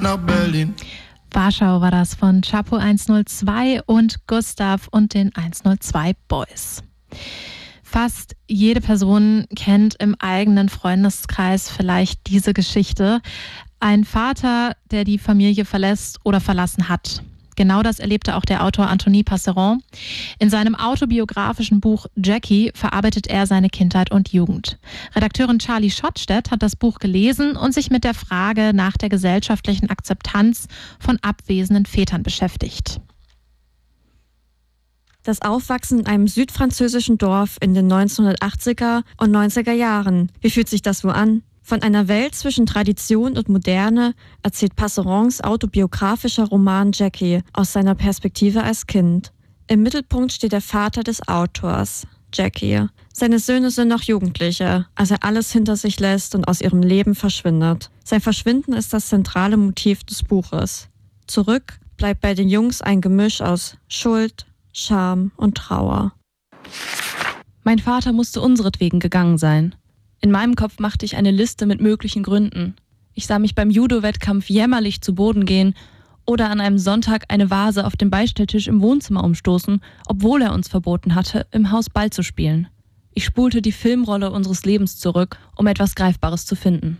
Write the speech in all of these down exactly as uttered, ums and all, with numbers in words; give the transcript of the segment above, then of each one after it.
nach Berlin. Warschau war das von Chapo hundertzwei und Gustav und den hundertzwei Boys. Fast jede Person kennt im eigenen Freundeskreis vielleicht diese Geschichte. Ein Vater, der die Familie verlässt oder verlassen hat. Genau das erlebte auch der Autor Anthony Passeron. In seinem autobiografischen Buch Jackie verarbeitet er seine Kindheit und Jugend. Redakteurin Charlie Schottstedt hat das Buch gelesen und sich mit der Frage nach der gesellschaftlichen Akzeptanz von abwesenden Vätern beschäftigt. Das Aufwachsen in einem südfranzösischen Dorf in den neunzehnhundertachtziger und neunziger Jahren. Wie fühlt sich das wohl an? Von einer Welt zwischen Tradition und Moderne erzählt Passerons autobiografischer Roman Jackie aus seiner Perspektive als Kind. Im Mittelpunkt steht der Vater des Autors, Jackie. Seine Söhne sind noch Jugendliche, als er alles hinter sich lässt und aus ihrem Leben verschwindet. Sein Verschwinden ist das zentrale Motiv des Buches. Zurück bleibt bei den Jungs ein Gemisch aus Schuld, Scham und Trauer. Mein Vater musste unseretwegen gegangen sein. In meinem Kopf machte ich eine Liste mit möglichen Gründen. Ich sah mich beim Judo-Wettkampf jämmerlich zu Boden gehen oder an einem Sonntag eine Vase auf dem Beistelltisch im Wohnzimmer umstoßen, obwohl er uns verboten hatte, im Haus Ball zu spielen. Ich spulte die Filmrolle unseres Lebens zurück, um etwas Greifbares zu finden.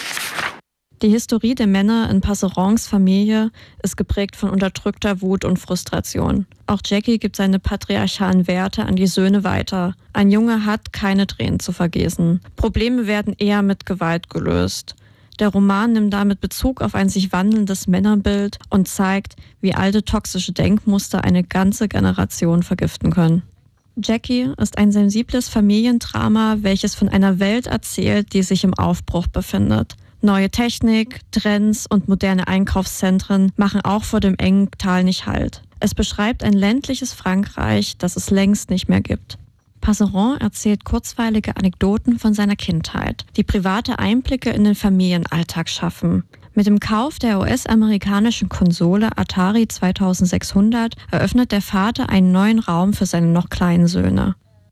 Die Historie der Männer in Passerons Familie ist geprägt von unterdrückter Wut und Frustration. Auch Jackie gibt seine patriarchalen Werte an die Söhne weiter. Ein Junge hat keine Tränen zu vergießen. Probleme werden eher mit Gewalt gelöst. Der Roman nimmt damit Bezug auf ein sich wandelndes Männerbild und zeigt, wie alte toxische Denkmuster eine ganze Generation vergiften können. Jackie ist ein sensibles Familiendrama, welches von einer Welt erzählt, die sich im Aufbruch befindet. Neue Technik, Trends und moderne Einkaufszentren machen auch vor dem engen Tal nicht Halt. Es beschreibt ein ländliches Frankreich, das es längst nicht mehr gibt. Passeron erzählt kurzweilige Anekdoten von seiner Kindheit, die private Einblicke in den Familienalltag schaffen. Mit dem Kauf der U S-amerikanischen Konsole Atari zweitausendsechshundert eröffnet der Vater einen neuen Raum für seine noch kleinen Söhne.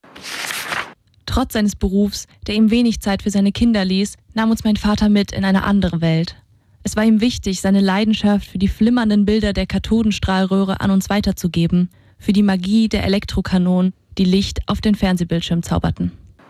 Trotz seines Berufs, der ihm wenig Zeit für seine Kinder ließ, nahm uns mein Vater mit in eine andere Welt. Es war ihm wichtig, seine Leidenschaft für die flimmernden Bilder der Kathodenstrahlröhre an uns weiterzugeben, für die Magie der Elektrokanonen, die Licht auf den Fernsehbildschirm zauberten.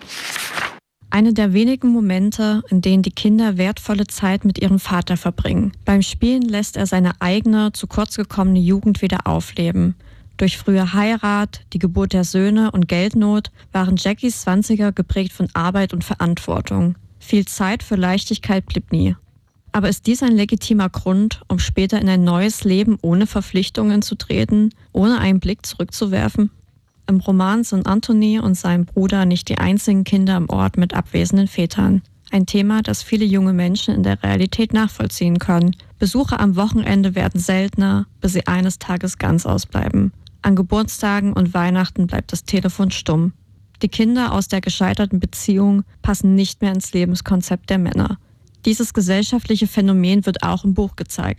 Eine der wenigen Momente, in denen die Kinder wertvolle Zeit mit ihrem Vater verbringen. Beim Spielen lässt er seine eigene, zu kurz gekommene Jugend wieder aufleben. Durch frühe Heirat, die Geburt der Söhne und Geldnot waren Jackies Zwanziger geprägt von Arbeit und Verantwortung. Viel Zeit für Leichtigkeit blieb nie. Aber ist dies ein legitimer Grund, um später in ein neues Leben ohne Verpflichtungen zu treten, ohne einen Blick zurückzuwerfen? Im Roman sind Anthony und sein Bruder nicht die einzigen Kinder im Ort mit abwesenden Vätern. Ein Thema, das viele junge Menschen in der Realität nachvollziehen können. Besuche am Wochenende werden seltener, bis sie eines Tages ganz ausbleiben. An Geburtstagen und Weihnachten bleibt das Telefon stumm. Die Kinder aus der gescheiterten Beziehung passen nicht mehr ins Lebenskonzept der Männer. Dieses gesellschaftliche Phänomen wird auch im Buch gezeigt.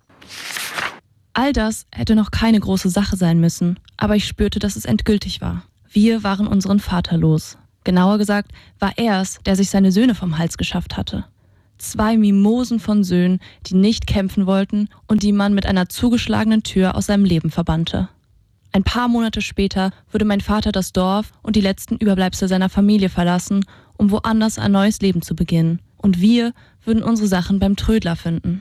All das hätte noch keine große Sache sein müssen, aber ich spürte, dass es endgültig war. Wir waren unseren Vater los. Genauer gesagt war er es, der sich seine Söhne vom Hals geschafft hatte. Zwei Mimosen von Söhnen, die nicht kämpfen wollten und die man mit einer zugeschlagenen Tür aus seinem Leben verbannte. Ein paar Monate später würde mein Vater das Dorf und die letzten Überbleibsel seiner Familie verlassen, um woanders ein neues Leben zu beginnen. Und wir würden unsere Sachen beim Trödler finden.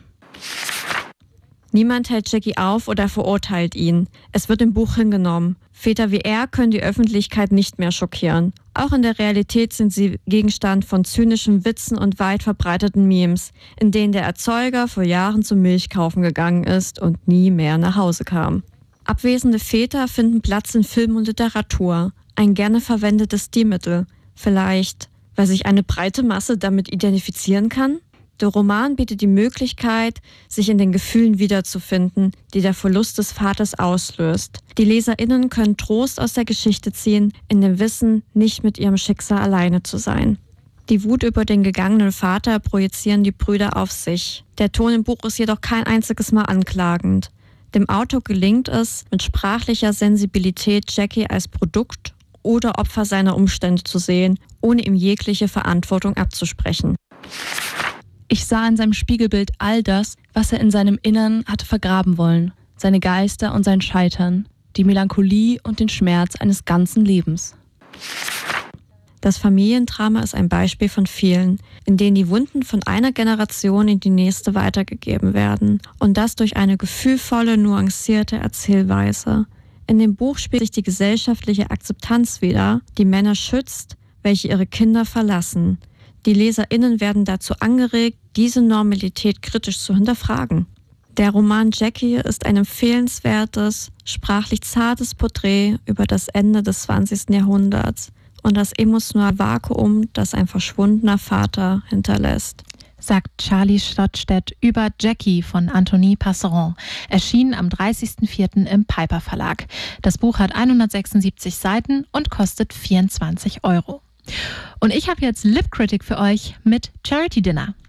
Niemand hält Jackie auf oder verurteilt ihn. Es wird im Buch hingenommen. Väter wie er können die Öffentlichkeit nicht mehr schockieren. Auch in der Realität sind sie Gegenstand von zynischen Witzen und weit verbreiteten Memes, in denen der Erzeuger vor Jahren zum Milchkaufen gegangen ist und nie mehr nach Hause kam. Abwesende Väter finden Platz in Film und Literatur, ein gerne verwendetes Stilmittel. Vielleicht, weil sich eine breite Masse damit identifizieren kann? Der Roman bietet die Möglichkeit, sich in den Gefühlen wiederzufinden, die der Verlust des Vaters auslöst. Die LeserInnen können Trost aus der Geschichte ziehen, in dem Wissen, nicht mit ihrem Schicksal alleine zu sein. Die Wut über den gegangenen Vater projizieren die Brüder auf sich. Der Ton im Buch ist jedoch kein einziges Mal anklagend. Dem Autor gelingt es, mit sprachlicher Sensibilität Jackie als Produkt oder Opfer seiner Umstände zu sehen, ohne ihm jegliche Verantwortung abzusprechen. Ich sah in seinem Spiegelbild all das, was er in seinem Innern hatte vergraben wollen. Seine Geister und sein Scheitern, die Melancholie und den Schmerz eines ganzen Lebens. Das Familiendrama ist ein Beispiel von vielen, in denen die Wunden von einer Generation in die nächste weitergegeben werden. Und das durch eine gefühlvolle, nuancierte Erzählweise. In dem Buch spielt sich die gesellschaftliche Akzeptanz wider, die Männer schützt, welche ihre Kinder verlassen. Die LeserInnen werden dazu angeregt, diese Normalität kritisch zu hinterfragen. Der Roman Jackie ist ein empfehlenswertes, sprachlich zartes Porträt über das Ende des zwanzigsten Jahrhunderts und das emotionale Vakuum, das ein verschwundener Vater hinterlässt. Sagt Charlie Stottstedt über Jackie von Anthony Passeron. Erschienen am dreißigsten vierten im Piper Verlag. Das Buch hat hundertsechsundsiebzig Seiten und kostet vierundzwanzig Euro. Und ich habe jetzt Lip Critic für euch mit Charity Dinner.